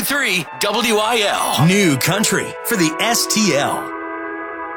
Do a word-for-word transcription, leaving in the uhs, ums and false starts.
three W I L. New country for the S T L.